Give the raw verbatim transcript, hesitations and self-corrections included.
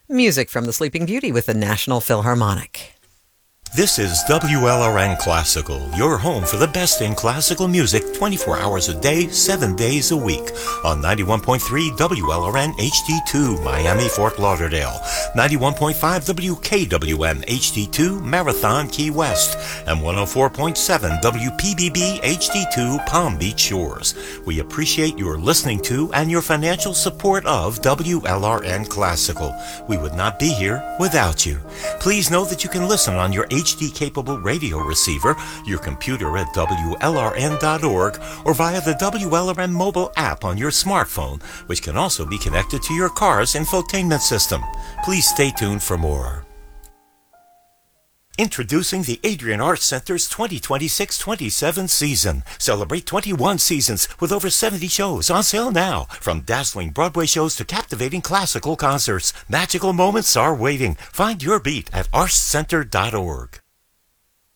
Music from The Sleeping Beauty with the National Philharmonic. This is W L R N Classical, your home for the best in classical music twenty-four hours a day, seven days a week. On ninety-one point three W L R N H D two, Miami, Fort Lauderdale. ninety-one point five W K W M H D two, Marathon, Key West. And one oh four point seven W P B B H D two, Palm Beach Shores. We appreciate your listening to and your financial support of W L R N Classical. We would not be here without you. Please know that you can listen on your H D-capable radio receiver, your computer at W L R N dot org, or via the W L R N mobile app on your smartphone, which can also be connected to your car's infotainment system. Please stay tuned for more. Introducing the Adrian Arts Center's twenty twenty-six twenty-seven season. Celebrate twenty-one seasons with over seventy shows on sale now. From dazzling Broadway shows to captivating classical concerts, magical moments are waiting. Find your beat at arts center dot org.